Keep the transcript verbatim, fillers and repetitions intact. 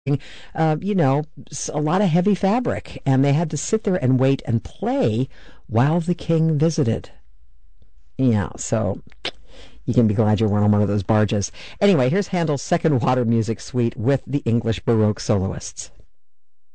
uh, you know, s- a lot of heavy fabric, and they had to sit there and wait and play while the king visited. Yeah, so you can be glad you weren't on one of those barges. Anyway, here's Handel's Second Water Music Suite with the English Baroque soloists.